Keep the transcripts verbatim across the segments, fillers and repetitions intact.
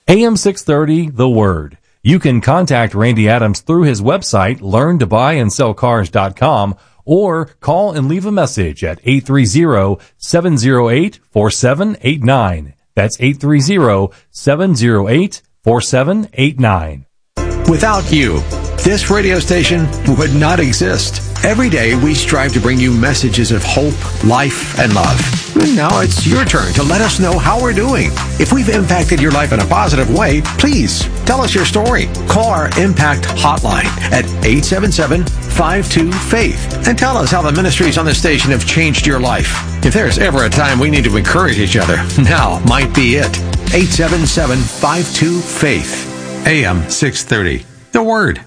A M six thirty, The Word. You can contact Randy Adams through his website, learn to buy and sell cars dot com, or call and leave a message at eight three zero, seven zero eight, four seven eight nine. That's eight three zero, seven zero eight, four seven eight nine. Without you, this radio station would not exist. Every day we strive to bring you messages of hope, life, and love. Now it's your turn to let us know how we're doing. If we've impacted your life in a positive way, please tell us your story. Call our Impact Hotline at eight seven seven, five two, faith and tell us how the ministries on the station have changed your life. If there's ever a time we need to encourage each other, now might be it. eight seven seven, five two, faith. A M six thirty. The Word.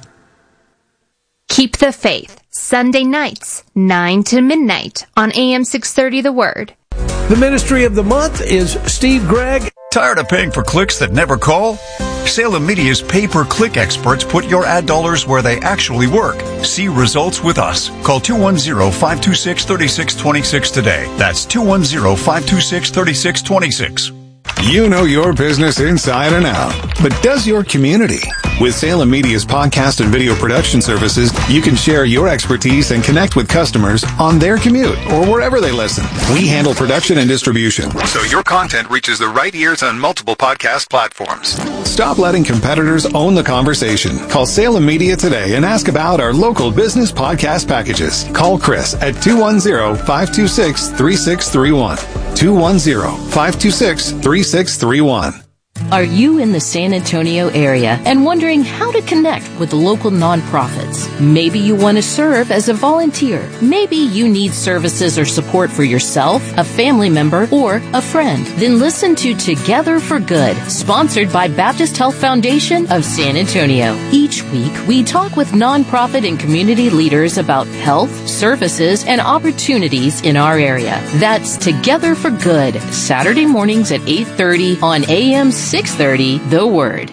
Keep the Faith, Sunday nights, nine to midnight on A M six thirty The Word. The ministry of the month is Steve Gregg. Tired of paying for clicks that never call? Salem Media's pay-per-click experts put your ad dollars where they actually work. See results with us. Call two one zero, five two six, three six two six today. That's two one zero, five two six, three six two six. You know your business inside and out, but does your community? With Salem Media's podcast and video production services, you can share your expertise and connect with customers on their commute or wherever they listen. We handle production and distribution, so your content reaches the right ears on multiple podcast platforms. Stop letting competitors own the conversation. Call Salem Media today and ask about our local business podcast packages. Call Chris at two one zero, five two six, three six three one. two one zero, five two six, three six three one. Are you in the San Antonio area and wondering how to connect with local nonprofits? Maybe you want to serve as a volunteer. Maybe you need services or support for yourself, a family member, or a friend. Then listen to Together for Good, sponsored by Baptist Health Foundation of San Antonio. Each week, we talk with nonprofit and community leaders about health, services, and opportunities in our area. That's Together for Good, Saturday mornings at eight thirty on A M six thirty, The Word.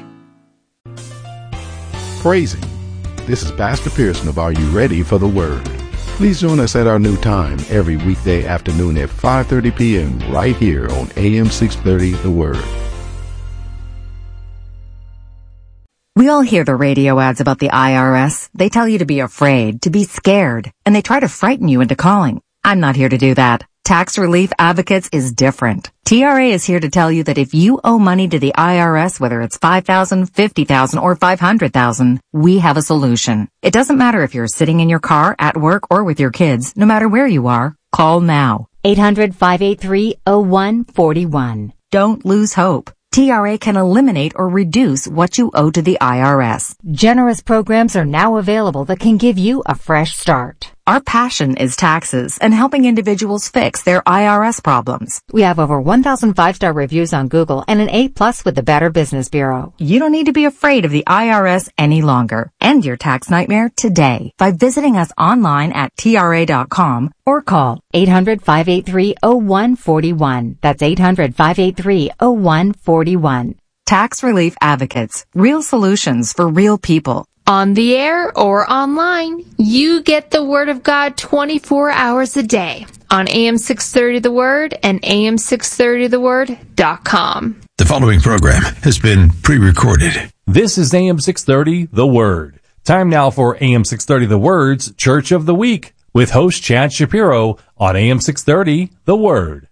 Praising. This is Pastor Pearson of Are You Ready for the Word? Please join us at our new time every weekday afternoon at five thirty p.m. right here on A M six thirty, The Word. We all hear the radio ads about the I R S. They tell you to be afraid, to be scared, and they try to frighten you into calling. I'm not here to do that. Tax Relief Advocates is different. T R A is here to tell you that if you owe money to the I R S, whether it's five thousand dollars, fifty thousand dollars, or five hundred thousand dollars, we have a solution. It doesn't matter if you're sitting in your car, at work, or with your kids. No matter where you are, call now. eight hundred, five eight three, oh one four one. Don't lose hope. T R A can eliminate or reduce what you owe to the I R S. Generous programs are now available that can give you a fresh start. Our passion is taxes and helping individuals fix their I R S problems. We have over one thousand five-star reviews on Google and an A plus with the Better Business Bureau. You don't need to be afraid of the I R S any longer. End your tax nightmare today by visiting us online at T R A dot com or call eight hundred, five eight three, oh one four one. That's eight hundred, five eight three, oh one four one. Tax Relief Advocates. Real solutions for real people. On the air or online, you get the Word of God twenty-four hours a day on A M six thirty The Word and A M six thirty the word dot com. The following program has been pre-recorded. This is A M six thirty The Word. Time now for A M six thirty The Word's Church of the Week with host Chad Shapiro on A M six thirty The Word.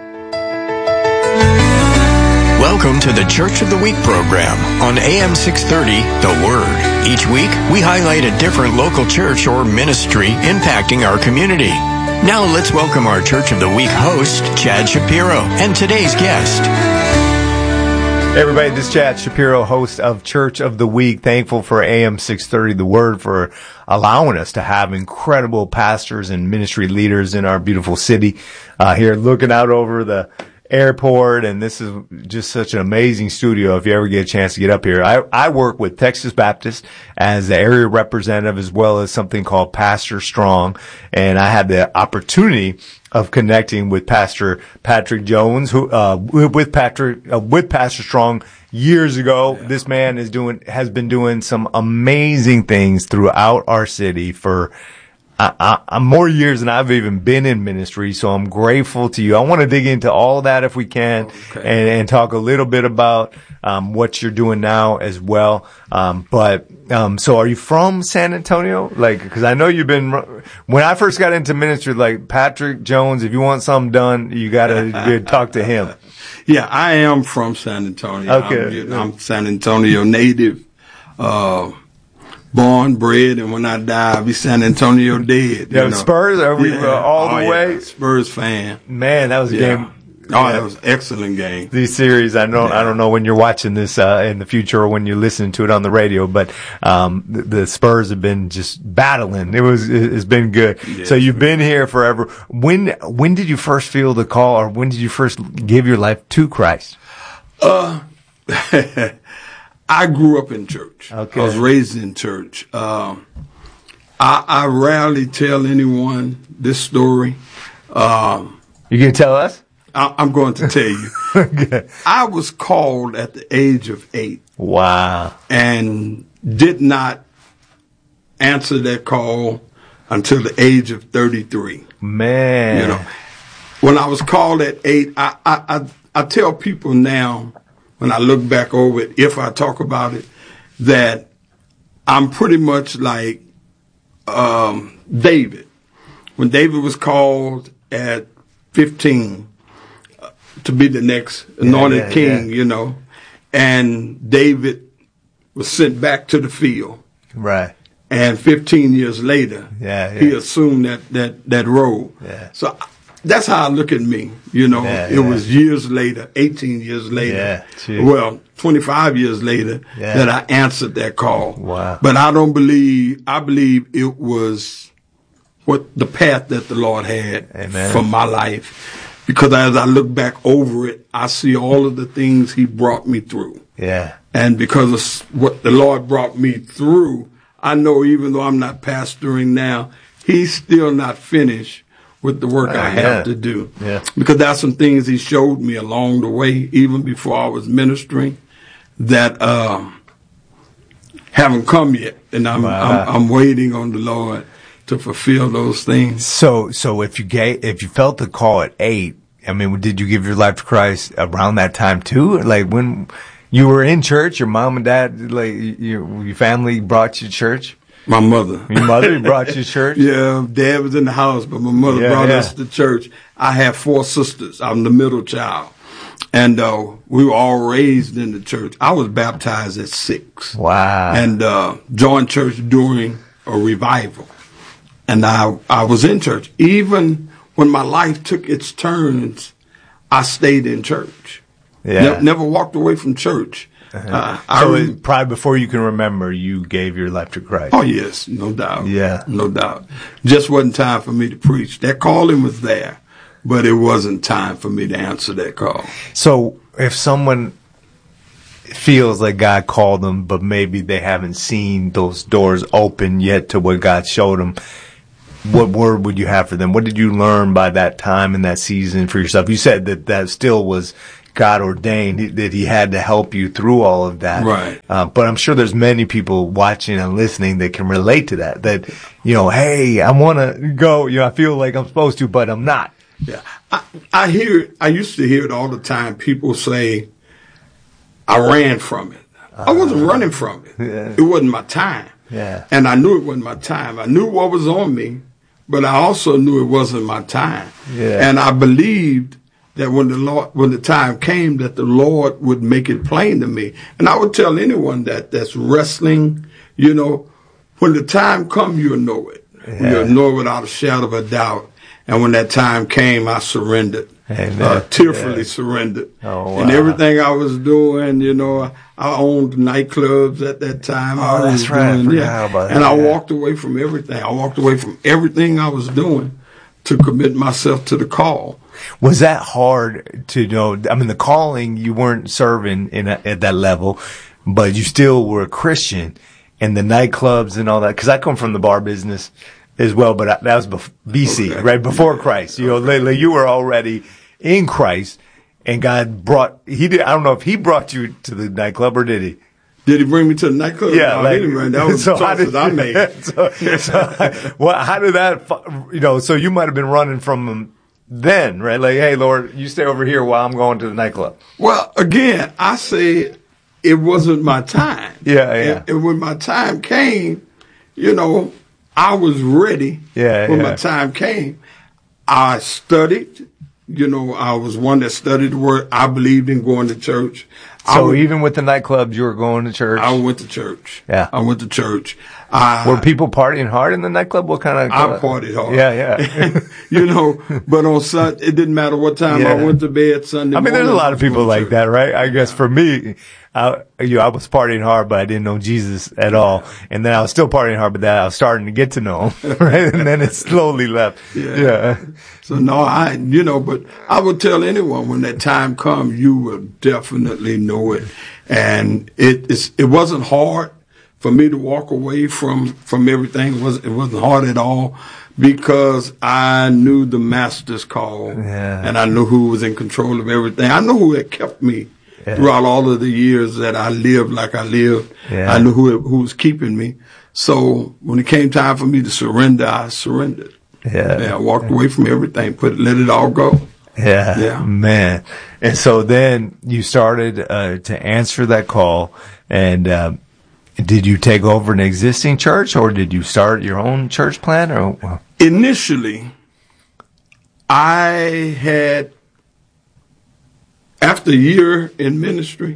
Welcome to the Church of the Week program on A M six thirty, The Word. Each week, we highlight a different local church or ministry impacting our community. Now let's welcome our Church of the Week host, Chad Shapiro, and today's guest. Hey everybody, this is Chad Shapiro, host of Church of the Week. Thankful for A M six thirty, The Word, for allowing us to have incredible pastors and ministry leaders in our beautiful city uh, here, looking out over the airport, and this is just such an amazing studio if you ever get a chance to get up here. I, I work with Texas Baptist as the area representative as well as something called Pastor Strong, and I had the opportunity of connecting with Pastor Patrick Jones, who uh with Patrick uh, with Pastor Strong years ago. Yeah. This man is doing has been doing some amazing things throughout our city for I, I, I'm more years than I've even been in ministry, so I'm grateful to you. I want to dig into all that if we can, okay. and, and talk a little bit about um, what you're doing now as well. Um, but um, so, are you from San Antonio? Like, because I know you've been. When I first got into ministry, like Patrick Jones, if you want something done, you got to talk to him. Yeah, I am from San Antonio. Okay, I'm, I'm San Antonio native. Uh, Born, bred, and when I die, I'll be San Antonio dead. Yeah, you know? Spurs, are we yeah. uh, all oh, the yeah. way? Spurs fan. Man, that was a yeah. game. Oh, yeah. that was an excellent game. These series, I know, yeah. I don't know when you're watching this uh, in the future or when you're listening to it on the radio, but um, the, the Spurs have been just battling. It was, it's been good. Yeah, so you've been here forever. When when did you first feel the call, or when did you first give your life to Christ? Uh. I grew up in church. Okay. I was raised in church. Um, I, I rarely tell anyone this story. Um, you can tell us? I, I'm going to tell you. Okay. I was called at the age of eight. Wow. And did not answer that call until the age of thirty-three. Man. You know, when I was called at eight, I, I, I, I tell people now, when I look back over it, if I talk about it, that I'm pretty much like um, David. When David was called at fifteen uh, to be the next anointed yeah, yeah, king, yeah. you know, and David was sent back to the field. Right. And fifteen years later, yeah, yeah. he assumed that, that, that role. Yeah. So that's how I look at me. You know, yeah, it yeah. was years later, eighteen years later. Yeah, well, twenty-five years later yeah. that I answered that call. Wow. But I don't believe, I believe it was what the path that the Lord had Amen. for my life. Because as I look back over it, I see all of the things he brought me through. Yeah. And because of what the Lord brought me through, I know even though I'm not pastoring now, he's still not finished with the work uh, I have yeah. to do. Yeah. Because that's some things he showed me along the way, even before I was ministering, that um, haven't come yet. And I'm, wow. I'm I'm waiting on the Lord to fulfill those things. So so if you gave, if you felt the call at eight, I mean, did you give your life to Christ around that time too? Like when you were in church, your mom and dad, like your, your family brought you to church? My mother. Your mother brought you to church? Yeah, Dad was in the house, but my mother yeah, brought yeah. us to church. I have four sisters. I'm the middle child. And uh, we were all raised in the church. I was baptized at six. Wow. And uh, joined church during a revival. And I, I was in church. Even when my life took its turns, I stayed in church. Yeah. Ne- never walked away from church. Uh-huh. Uh, so I, it, probably before you can remember, you gave your life to Christ. Oh, yes, no doubt. Yeah. No doubt. Just wasn't time for me to preach. That calling was there, but it wasn't time for me to answer that call. So if someone feels like God called them, but maybe they haven't seen those doors open yet to what God showed them, what word would you have for them? What did you learn by that time and that season for yourself? You said that that still was God ordained, that he had to help you through all of that. Right. Uh, but I'm sure there's many people watching and listening that can relate to that, that, you know, hey, I want to go, you know, I feel like I'm supposed to, but I'm not. Yeah. I, I hear, I used to hear it all the time. People say, I ran from it. Uh, I wasn't running from it. Yeah. It wasn't my time. Yeah. And I knew it wasn't my time. I knew what was on me, but I also knew it wasn't my time. Yeah. And I believed that when the Lord, when the time came, that the Lord would make it plain to me. And I would tell anyone that that's wrestling, you know, when the time come, you'll know it. Yeah. You'll know it without a shadow of a doubt. And when that time came, I surrendered. Uh, tearfully yeah. surrendered. Oh, wow. And everything I was doing, you know, I owned nightclubs at that time. Oh, I that's was right. Doing, I forgot yeah. about that. And I yeah. walked away from everything. I walked away from everything I was doing to commit myself to the call. Was that hard to know? I mean, the calling, you weren't serving in a, at that level, but you still were a Christian, and the nightclubs and all that. Because I come from the bar business as well, but I, that was bef- B C, okay. right before Christ. You know, lately you were already in Christ, and God brought. He did. I don't know if He brought you to the nightclub or did He? Did he bring me to the nightclub? Yeah, no, like, he didn't bring, that was so the choices I made. so, so, well, how did that, you know, so you might have been running from him then, right? Like, hey, Lord, you stay over here while I'm going to the nightclub. Well, again, I say it wasn't my time. Yeah, yeah. And, and when my time came, you know, I was ready. Yeah, when yeah. my time came. I studied. You know, I was one that studied the word. I believed in going to church. So would, even with the nightclubs, you were going to church? I went to church. Yeah. I went to church. I, were people partying hard in the nightclub? What kind of? I partied hard. Yeah, yeah. You know, but on Sunday, it didn't matter what time Yeah. I went to bed Sunday I mean, morning, there's a lot of I was people going to like church. that, right? I guess for me, I, you know, I was partying hard, but I didn't know Jesus at all. And then I was still partying hard, but then I was starting to get to know him, right? And then it slowly left. Yeah. Yeah. So no, I, you know, but I would tell anyone when that time comes, you will definitely know it. And it, it's, it wasn't hard for me to walk away from, from everything. It wasn't, it wasn't hard at all because I knew the master's call Yeah. and I knew who was in control of everything. I knew who had kept me Yeah. throughout all of the years that I lived like I lived. Yeah. I knew who, who was keeping me. So when it came time for me to surrender, I surrendered. Yeah. Yeah, I walked away from everything, put let it all go. Yeah, Yeah. man. And so then you started uh, to answer that call. And uh, did you take over an existing church, or did you start your own church plant? Or Initially, I had, after a year in ministry,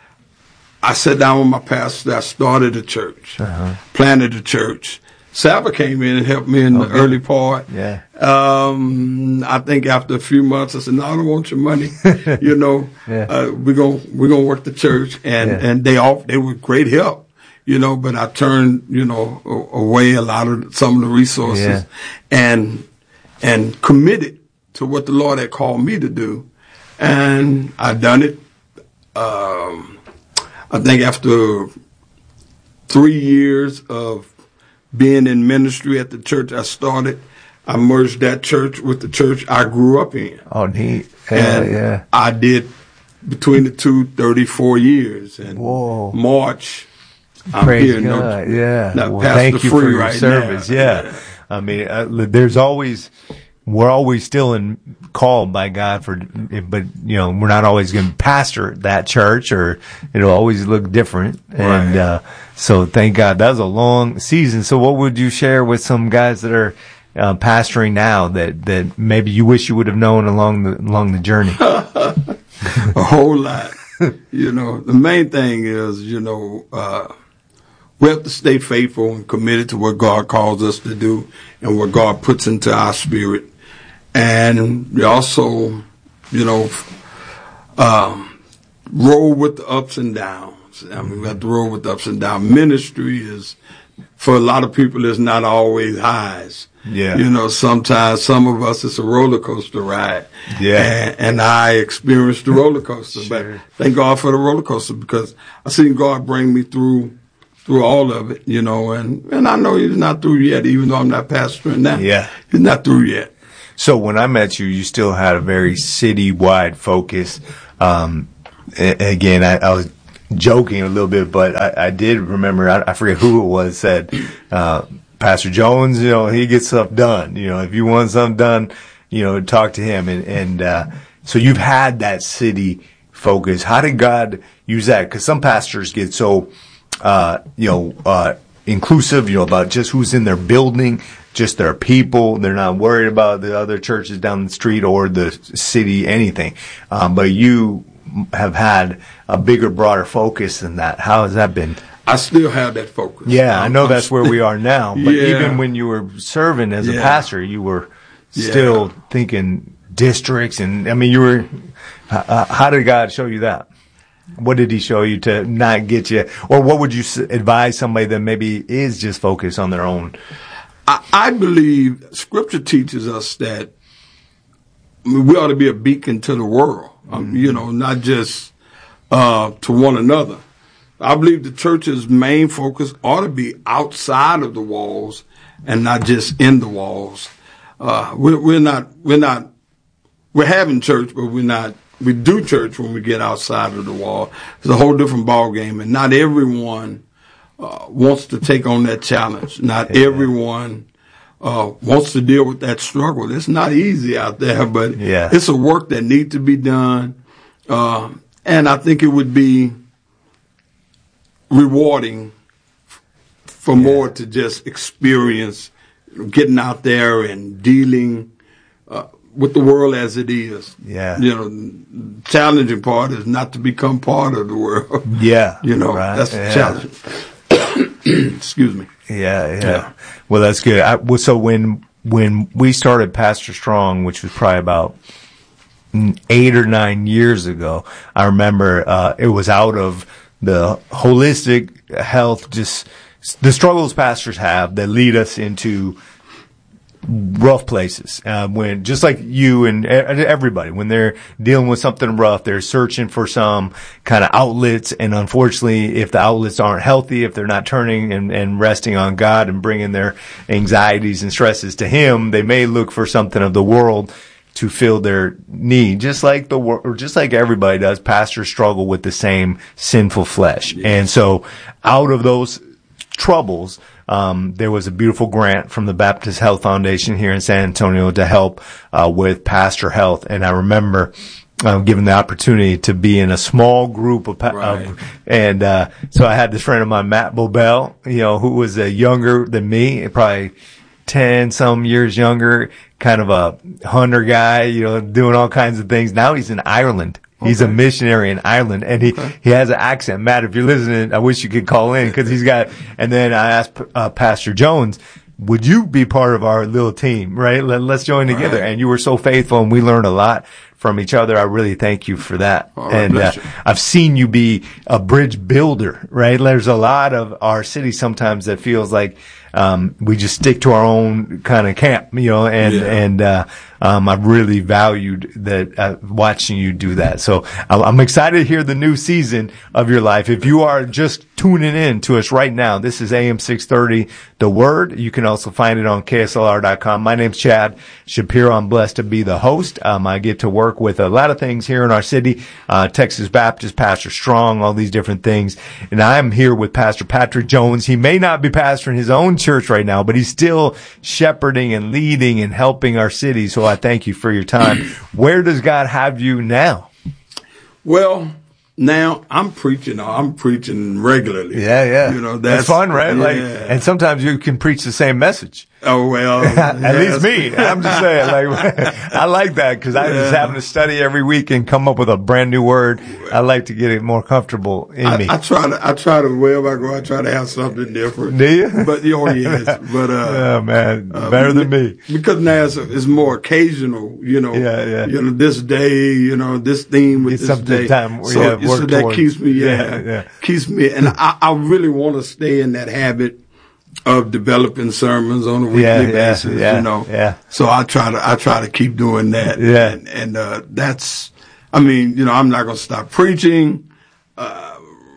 I sat down with my pastor. I started a church, Uh-huh. planted a church. Saba came in and helped me in the Okay. early part. Yeah. Um, I think after a few months, I said, "No, I don't want your money. You know, Yeah. uh, we're gonna we're gonna work the church." And Yeah. and they all they were great help, you know. But I turned you know a- away a lot of some of the resources, Yeah. and and committed to what the Lord had called me to do, and I done it. Um, I think after three years of being in ministry at the church I started, I merged that church with the church I grew up in. Oh, neat. Yeah, and yeah. I did between the two, thirty-four years. And Whoa. March, I'm Praise here. No, God. Yeah. not Well, pastor thank you free for your right service. now. Yeah. I mean, uh, there's always, we're always still in called by God for, but you know, we're not always going to pastor that church, or it'll always look different. And, Right. uh, so thank God that was a long season. So what would you share with some guys that are, uh, pastoring now that, that maybe you wish you would have known along the, along the journey? A whole lot. You know, the main thing is, you know, uh, we have to stay faithful and committed to what God calls us to do and what God puts into our spirit. And we also, you know, um, roll with the ups and downs. I mean, we have to roll with the ups and downs. Ministry is, for a lot of people, is not always highs. Yeah. You know, sometimes some of us, it's a roller coaster ride. Yeah. And, and I experienced the roller coaster. Sure. But thank God for the roller coaster, because I seen God bring me through through all of it, you know, and, and I know He's not through yet, even though I'm not pastoring now. Yeah. He's not through yet. So when I met you, you still had a very city-wide focus. Um, a- again, I, I was joking a little bit, but I, I did remember, I, I forget who it was, said, uh, Pastor Jones, you know, he gets stuff done. You know, if you want something done, you know, talk to him. And, and, uh, so you've had that city focus. How did God use that? Because some pastors get so, uh, you know, uh, inclusive, you know, about just who's in their building, just their people. They're not worried about the other churches down the street or the city, anything. Um, but you have had a bigger, broader focus than that. How has that been? I still have that focus. Yeah, I know I'm that's where we are now. But Yeah. even when you were serving as a Yeah. pastor, you were Yeah. still thinking districts. And I mean, you were, uh, how did God show you that? What did He show you to not get you? Or what would you s- advise somebody that maybe is just focused on their own? I, I believe Scripture teaches us that I mean, we ought to be a beacon to the world, um, you know, not just uh, to one another. I believe the church's main focus ought to be outside of the walls and not just in the walls. Uh, we're, we're not, we're not, we're having church, but we're not we do church when we get outside of the wall. It's a whole different ball game, and not everyone uh, wants to take on that challenge. Not yeah. everyone uh, wants to deal with that struggle. It's not easy out there, but yeah. it's a work that needs to be done. Uh, and I think it would be rewarding for yeah. more to just experience getting out there and dealing uh, with the world as it is. Yeah. You know, challenging part is not to become part of the world. Yeah. You know, right. that's the yeah. challenge. Excuse me. Yeah, yeah, yeah. Well, that's good. I, well, so when when we started Pastor Strong, which was probably about eight or nine years ago, I remember uh, it was out of the holistic health, just the struggles pastors have that lead us into rough places. Uh, when, just like you and everybody, when they're dealing with something rough, they're searching for some kind of outlets. And unfortunately, if the outlets aren't healthy, if they're not turning and, and resting on God and bringing their anxieties and stresses to Him, they may look for something of the world to fill their need. Just like the world, or just like everybody does, pastors struggle with the same sinful flesh. Yeah. And so out of those troubles, Um, there was a beautiful grant from the Baptist Health Foundation here in San Antonio to help uh, with pastor health. And I remember uh, given the opportunity to be in a small group of, pa- right. of and uh, so I had this friend of mine, Matt Bobel, you know, who was uh, younger than me, probably ten some years younger, kind of a hunter guy, you know, doing all kinds of things. Now he's in Ireland. He's okay. a missionary in Ireland, and he, okay. he has an accent. Matt, if you're listening, I wish you could call in, because he's got, and then I asked uh, Pastor Jones, would you be part of our little team, right? Let, let's join together. Right. And you were so faithful, and we learned a lot from each other. I really thank you for that. Oh, and uh, I've seen you be a bridge builder, right? There's a lot of our city sometimes that feels like um we just stick to our own kind of camp, you know, and yeah. and uh um I've really valued that uh, watching you do that. So I'm excited to hear the new season of your life. If you are just tuning in to us right now, this is A M six thirty, The Word. You can also find it on K S L R dot com. My name's Chad Shapiro. I'm blessed to be the host. Um I get to work with a lot of things here in our city, uh Texas Baptist, Pastor Strong, all these different things. And I'm here with Pastor Patrick Jones. He may not be pastoring his own church right now, but he's still shepherding and leading and helping our city. So I thank you for your time. Where does God have you now? Well, now I'm preaching. I'm preaching regularly. Yeah, yeah. You know, that's, that's fun, right? Yeah. Like, and sometimes you can preach the same message. Oh, well. At yes. least me. I'm just saying, like, I like that, because I yeah. just having to study every week and come up with a brand new word. I like to get it more comfortable in I, me. I try to, I try to, wherever I go, I try to have something different. Do you? But, oh, yes. But, uh. Oh, man. Better uh, than me. Because now it's, it's more occasional, you know. Yeah, yeah. You know, this day, you know, this theme with it's this day. Time so, yeah, so that towards. keeps me, yeah, yeah, yeah. keeps me, and I, I really want to stay in that habit of developing sermons on a weekly yeah, yeah, basis, yeah, you know. Yeah. So I try to, I try to keep doing that. Yeah. And, and uh, that's, I mean, you know, I'm not going to stop preaching. Uh,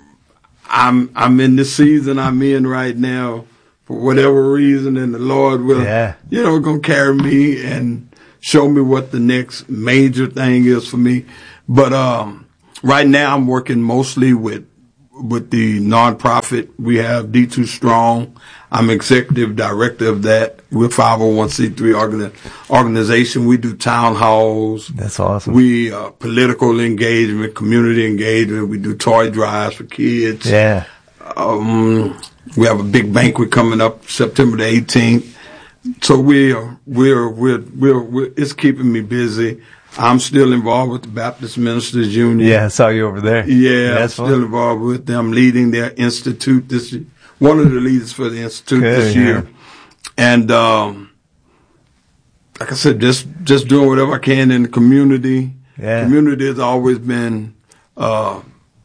I'm, I'm in the season I'm in right now for whatever reason, and the Lord will, yeah. you know, going to carry me and show me what the next major thing is for me. But, um, right now I'm working mostly with, with the nonprofit. We have D two Strong. I'm executive director of that. We're five oh one c three organi- organization. We do town halls. That's awesome. We, uh, political engagement, community engagement. We do toy drives for kids. Yeah. Um, we have a big banquet coming up September the eighteenth. So we're, we're, we're, we're, we're it's keeping me busy. I'm still involved with the Baptist Ministers Union. Yeah, I saw you over there. Yeah, That's I'm fun. still involved with them, leading their institute this year. One of the leaders for the institute Good, this yeah. year. And, um, like I said, just, just doing whatever I can in the community. Yeah. Community has always been, uh,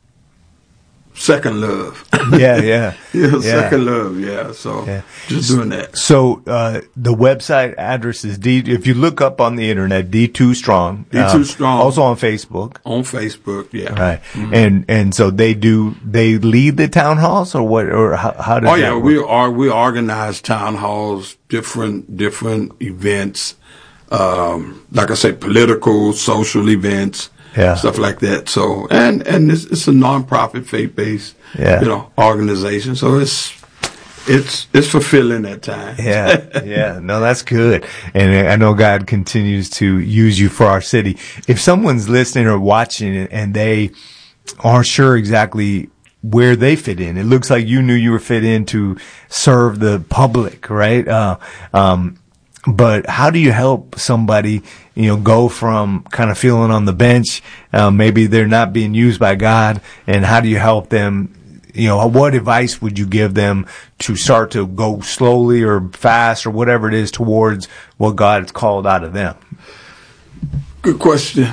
second love. Yeah, yeah. yeah, yeah. second love, yeah. So yeah. just doing that. So uh the website address is D if you look up on the internet, D two Strong. D two um, Strong. Also on Facebook. On Facebook, yeah. Right. Mm-hmm. And and so they do they lead the town halls, or what, or how, how does Oh that yeah, work? we are we organize town halls, different different events. Um like I say, political, social events. yeah. stuff like that. So, and, and it's, it's a nonprofit, faith-based, yeah. you know, organization. So it's, it's, it's fulfilling at times. Yeah. Yeah. No, that's good. And I know God continues to use you for our city. If someone's listening or watching and they aren't sure exactly where they fit in, it looks like you knew you were fit in to serve the public, right? Uh, um, but how do you help somebody, you know, go from kind of feeling on the bench, uh, maybe they're not being used by God, and how do you help them, you know, what advice would you give them to start to go slowly or fast or whatever it is towards what God has called out of them? Good question.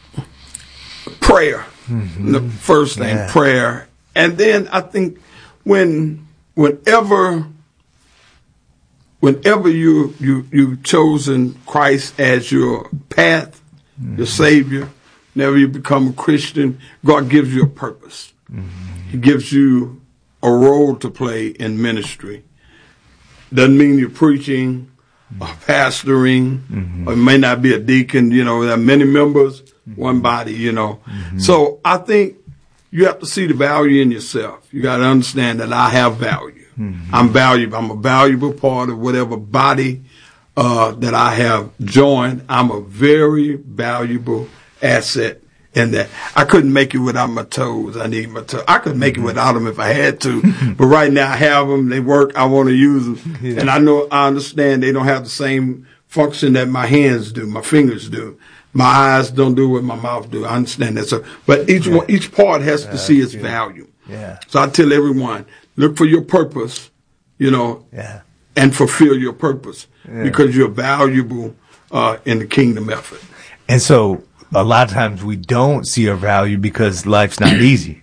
Prayer. Mm-hmm. The first thing, yeah. prayer. And then I think when, whenever, whenever you, you, you've chosen Christ as your path, mm-hmm. your Savior, whenever you become a Christian, God gives you a purpose. Mm-hmm. He gives you a role to play in ministry. Doesn't mean you're preaching or pastoring, mm-hmm. or it may not be a deacon, you know, there are many members, mm-hmm. one body, you know. Mm-hmm. So I think you have to see the value in yourself. You got to understand that I have value. Mm-hmm. I'm valuable. I'm a valuable part of whatever body uh, that I have joined. I'm a very valuable asset in that. I couldn't make it without my toes. I need my toes. I could make it without them if I had to. But right now I have them. They work. I want to use them. Yeah. And I know, I understand they don't have the same function that my hands do, my fingers do. My eyes don't do what my mouth do. I understand that. So, but each yeah. one, each part has yeah, to see its good. value. Yeah. So I tell everyone, look for your purpose, you know, yeah. and fulfill your purpose yeah. because you're valuable uh, in the kingdom effort. And so a lot of times we don't see our value because life's not easy.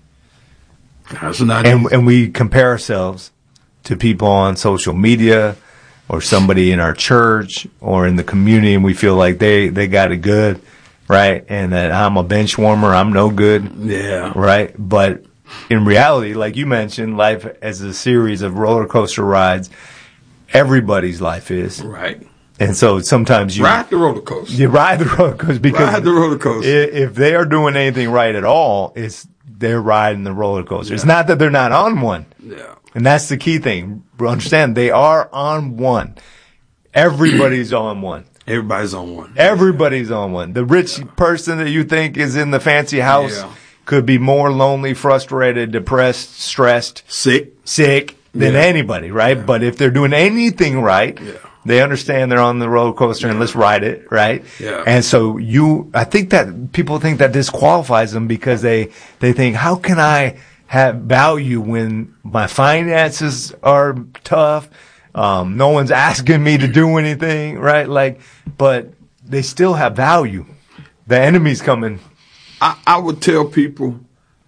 That's not and, easy. And we compare ourselves to people on social media, or somebody in our church or in the community, and we feel like they, they got it good, right? And that I'm a bench warmer, I'm no good. Yeah. Right? But in reality, like you mentioned, life as a series of roller coaster rides, everybody's life is. Right. And so sometimes you ride the roller coaster. You ride the roller coaster because ride the roller coaster. If they are doing anything right at all, it's they're riding the roller coaster. Yeah. It's not that they're not on one. Yeah. And that's the key thing. Understand, they are on one. Everybody's on one. Everybody's on one. Everybody's on one. The rich yeah. person that you think is in the fancy house yeah. could be more lonely, frustrated, depressed, stressed, sick, sick than yeah. anybody, right? Yeah. But if they're doing anything right, yeah. they understand they're on the roller coaster, yeah. and let's ride it, right? Yeah. And so you, I think that people think that disqualifies them because they, they think, how can I have value when my finances are tough? Um, no one's asking me to do anything, right? Like, but they still have value. The enemy's coming. I, I would tell people,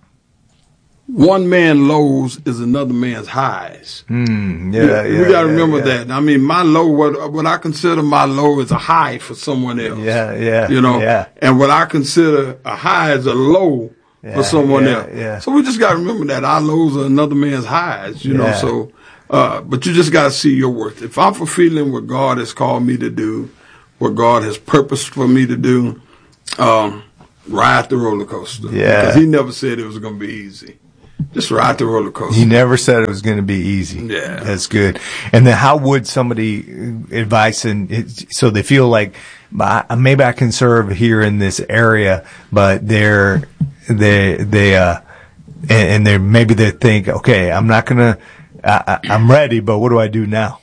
one man's lows is another man's highs. Mm, yeah, we, yeah, we got to yeah, remember yeah. that. I mean, my low, what, what I consider my low is a high for someone else. Yeah, yeah. You know, yeah. and what I consider a high is a low yeah, for someone yeah, else. Yeah. So we just got to remember that our lows are another man's highs, you know, yeah. so, uh, but you just got to see your worth. If I'm fulfilling what God has called me to do, what God has purposed for me to do, um, ride the roller coaster. Yeah. Because he never said it was going to be easy. Just ride the roller coaster. He never said it was going to be easy. Yeah. That's good. And then how would somebody advise, and it, so they feel like maybe I can serve here in this area, but they're, they, they, uh, and, and they're, maybe they think, okay, I'm not going to, I'm ready, but what do I do now?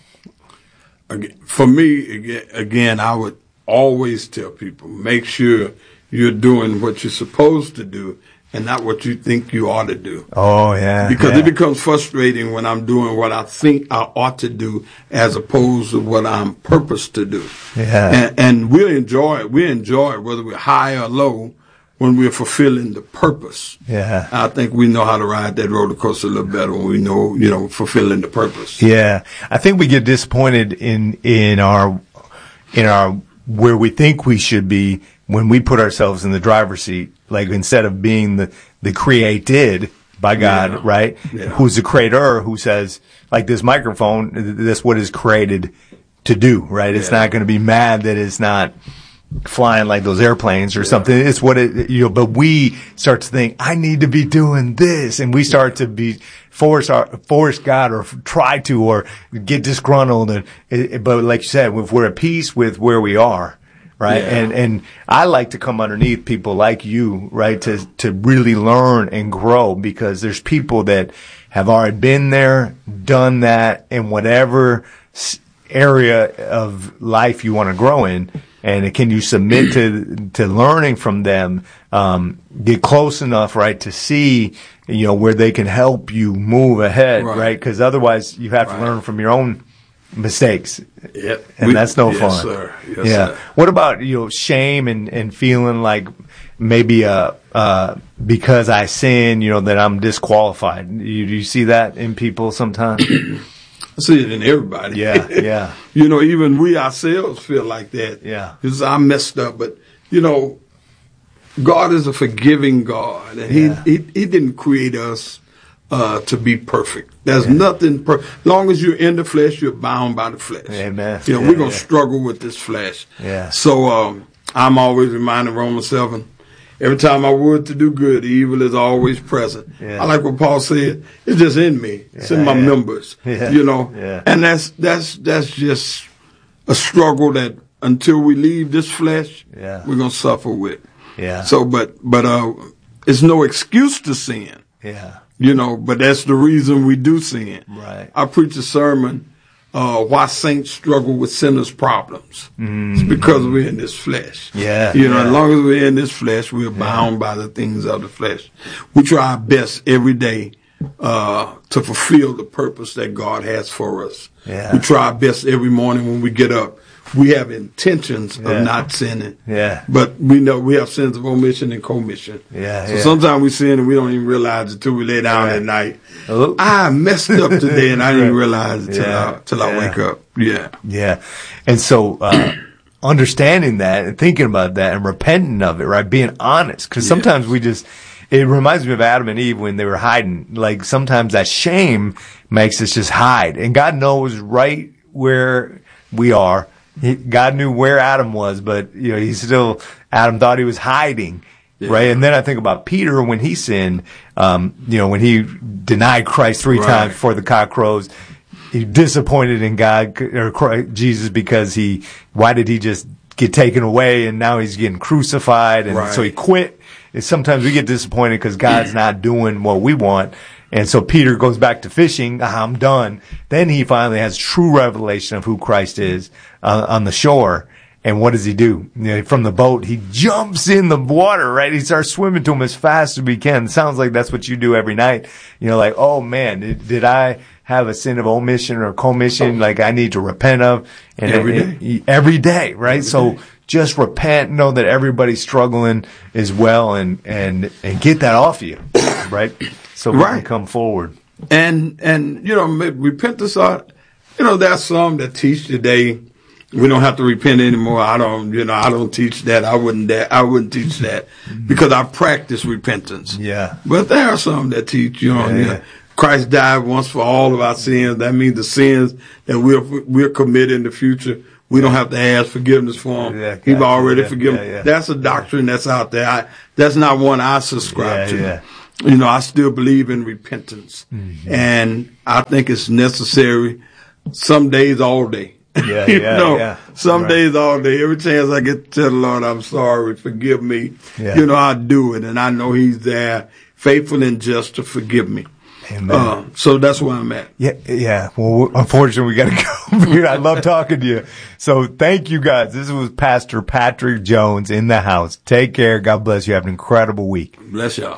For me, again, I would always tell people, make sure you're doing what you're supposed to do and not what you think you ought to do. Oh, yeah. Because yeah. it becomes frustrating when I'm doing what I think I ought to do as opposed to what I'm purposed to do. Yeah. And, and we enjoy it. We enjoy it, whether we're high or low, when we're fulfilling the purpose. Yeah. I think we know how to ride that roller coaster a little better when we know, you know, fulfilling the purpose. Yeah. I think we get disappointed in, in our, in our, where we think we should be when we put ourselves in the driver's seat. Like, instead of being the, the created by God, yeah. right? Yeah. Who's the creator, who says, like, this microphone, this what is created to do, right? It's yeah. not going to be mad that it's not flying like those airplanes or yeah. something. It's what it, you know, but we start to think, I need to be doing this. And we start to be, force our, force God or try to, or get disgruntled. And, it, but like you said, if we're at peace with where we are, right? Yeah. And, and I like to come underneath people like you, right? To, to really learn and grow, because there's people that have already been there, done that in whatever area of life you want to grow in. And can you submit to to learning from them? Um, get close enough, right, to see, you know, where they can help you move ahead, right? Because right? otherwise, you have right. to learn from your own mistakes. Yep, and we, that's no yes, fun. Sir. Yes, yeah. Sir. What about, you know, shame and and feeling like maybe uh uh because I sin, you know, that I'm disqualified? You, do you see that in people sometimes? I see it in everybody. Yeah, yeah. You know, even we ourselves feel like that. Yeah. Because I messed up. But, you know, God is a forgiving God. And yeah. he, he He didn't create us uh, to be perfect. There's yeah. nothing perfect. As long as you're in the flesh, you're bound by the flesh. Amen. You know, yeah, we're going to yeah. struggle with this flesh. Yeah. So um, I'm always reminded Romans seven. Every time I would to do good, evil is always present. Yeah. I like what Paul said. It's just in me. It's yeah, in my yeah. members. Yeah. You know, yeah. and that's that's that's just a struggle that until we leave this flesh, yeah. we're gonna suffer with. Yeah. So, but but uh, it's no excuse to sin. Yeah. You know, but that's the reason we do sin. Right. I preach a sermon. Uh, why saints struggle with sinners' problems. Mm-hmm. It's because we're in this flesh. Yeah. You know, yeah. as long as we're in this flesh, we're bound yeah. by the things of the flesh. We try our best every day, uh, to fulfill the purpose that God has for us. Yeah. We try our best every morning when we get up. We have intentions yeah. of not sinning. Yeah. But we know we have sins of omission and commission. Yeah. So yeah. sometimes we sin and we don't even realize it till we lay down right. at night. Oh. I messed up today and I didn't realize it till, yeah. I, till yeah. I wake up. Yeah. Yeah. And so, uh, understanding that and thinking about that and repenting of it, right? Being honest. Cause sometimes yes. we just, it reminds me of Adam and Eve when they were hiding. Like sometimes that shame makes us just hide. And God knows right where we are. He, God knew where Adam was, but you know, he still, Adam thought he was hiding, yeah. right? And then I think about Peter when he sinned, um, you know, when he denied Christ three right. times before the cock crows, he disappointed in God or Christ, Jesus because he, why did he just get taken away and now he's getting crucified? And right. so he quit. And sometimes we get disappointed because God's not doing what we want. And so Peter goes back to fishing. Ah, I'm done. Then he finally has true revelation of who Christ is uh, on the shore. And what does he do? You know, from the boat, he jumps in the water, right? He starts swimming to him as fast as he can. It sounds like that's what you do every night. You know, like, oh man, did, did I have a sin of omission or commission like I need to repent of? And every it, day. It, every day, right? Every so day. Just repent, know that everybody's struggling as well, and, and, and get that off you, right? So we right. can come forward. And, and, you know, repentance are, you know, there's some that teach today we don't have to repent anymore. I don't, you know, I don't teach that. I wouldn't, that, I wouldn't teach that because I practice repentance. Yeah. But there are some that teach, you know, yeah, you know yeah. Christ died once for all of our sins. That means the sins that we're, we're committed in the future, we don't have to ask forgiveness for them. Yeah, He's already yeah, forgiven. yeah, yeah. That's a doctrine that's out there. I, that's not one I subscribe yeah, to. Yeah. You know, I still believe in repentance. Mm-hmm. And I think it's necessary some days all day. Yeah, you yeah, know, yeah. some right. days all day. Every chance I get to tell the Lord, I'm sorry, forgive me. Yeah. You know, I do it. And I know He's there, faithful and just to forgive me. Amen. Uh, so that's where I'm at. Yeah, yeah. Well, unfortunately, we got to go. I love talking to you. So thank you guys. This was Pastor Patrick Jones in the house. Take care. God bless you. Have an incredible week. Bless y'all.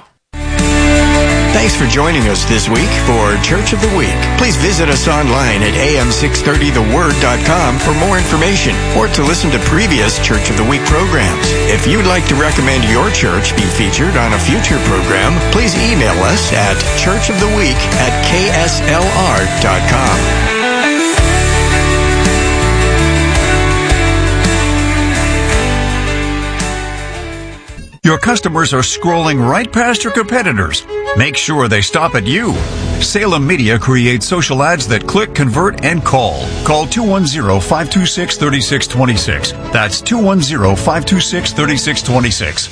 Thanks for joining us this week for Church of the Week. Please visit us online at a m six thirty the word dot com for more information or to listen to previous Church of the Week programs. If you'd like to recommend your church be featured on a future program, please email us at churchoftheweek at k s l r dot com. Your customers are scrolling right past your competitors. Make sure they stop at you. Salem Media creates social ads that click, convert, and call. Call two one zero, five two six, three six two six. That's two one zero, five two six, three six two six.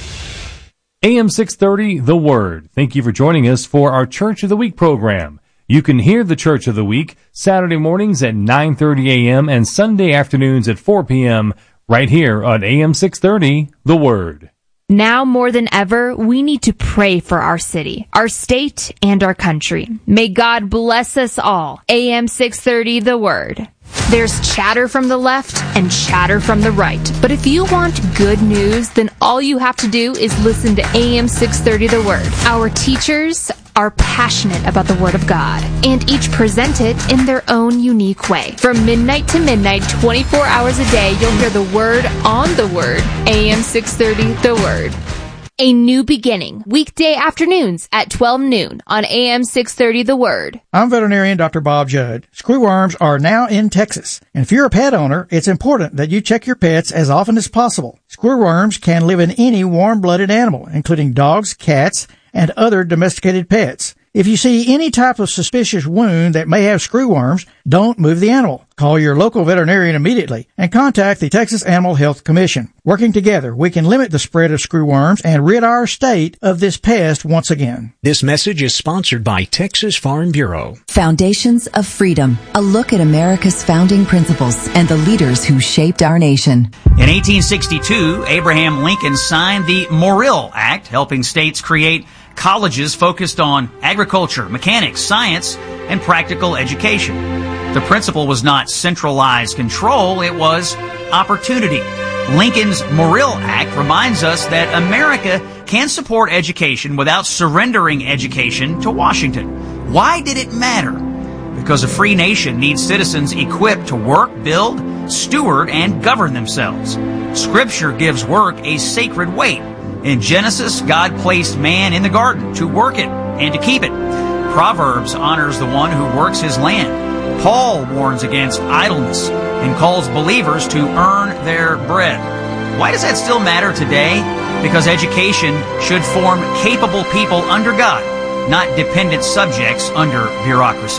A M six thirty, The Word. Thank you for joining us for our Church of the Week program. You can hear the Church of the Week Saturday mornings at nine thirty a.m. and Sunday afternoons at four p.m. right here on A M six thirty, The Word. Now more than ever, we need to pray for our city, our state, and our country. May God bless us all. A M six thirty, The Word. There's chatter from the left and chatter from the right. But if you want good news, then all you have to do is listen to A M six thirty The Word. Our teachers are passionate about the Word of God, and each present it in their own unique way. From midnight to midnight, twenty-four hours a day, you'll hear the Word on the Word. A M six thirty The Word. A New Beginning, weekday afternoons at twelve noon on A M six thirty The Word. I'm veterinarian Doctor Bob Judd. Screwworms are now in Texas. And if you're a pet owner, it's important that you check your pets as often as possible. Screwworms can live in any warm-blooded animal, including dogs, cats, and other domesticated pets. If you see any type of suspicious wound that may have screwworms, don't move the animal. Call your local veterinarian immediately and contact the Texas Animal Health Commission. Working together, we can limit the spread of screwworms and rid our state of this pest once again. This message is sponsored by Texas Farm Bureau. Foundations of Freedom, a look at America's founding principles and the leaders who shaped our nation. In eighteen sixty-two, Abraham Lincoln signed the Morrill Act, helping states create colleges focused on agriculture, mechanics, science, and practical education. The principle was not centralized control, it was opportunity. Lincoln's Morrill Act reminds us that America can support education without surrendering education to Washington. Why did it matter? Because a free nation needs citizens equipped to work, build, steward, and govern themselves. Scripture gives work a sacred weight. In Genesis, God placed man in the garden to work it and to keep it. Proverbs honors the one who works his land. Paul warns against idleness and calls believers to earn their bread. Why does that still matter today? Because education should form capable people under God, not dependent subjects under bureaucracy.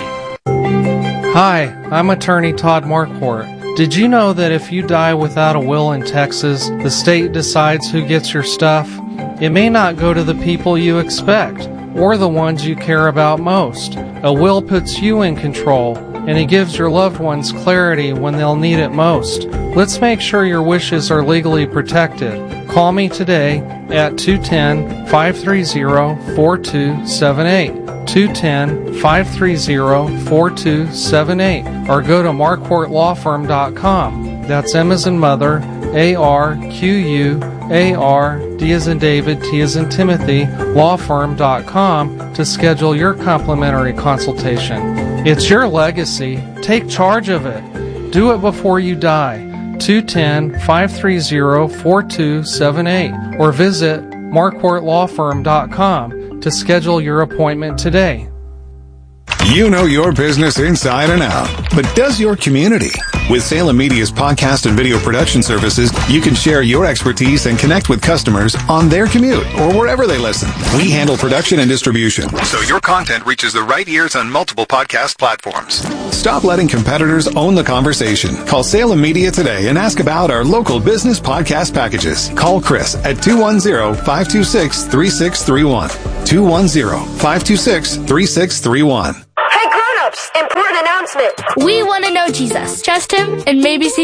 Hi, I'm attorney Todd Marquardt. Did you know that if you die without a will in Texas, the state decides who gets your stuff? It may not go to the people you expect, or the ones you care about most. A will puts you in control, and it gives your loved ones clarity when they'll need it most. Let's make sure your wishes are legally protected. Call me today at two one zero, five three zero, four two seven eight. two one zero, five three zero, four two seven eight, or go to marquardt law firm dot com. That's M as in mother, A R Q U A R, D as in David, T as in Timothy, law firm dot com to schedule your complimentary consultation. It's your legacy. Take charge of it. Do it before you die. two one zero, five three zero, four two seven eight, or visit marquardt law firm dot com to schedule your appointment today. You know your business inside and out, but does your community? With Salem Media's podcast and video production services, you can share your expertise and connect with customers on their commute or wherever they listen. We handle production and distribution, so your content reaches the right ears on multiple podcast platforms. Stop letting competitors own the conversation. Call Salem Media today and ask about our local business podcast packages. Call Chris at two one zero, five two six, three six three one. two one zero, five two six, three six three one. Hey grown-ups, important announcement. We want to know Jesus, trust him, and maybe see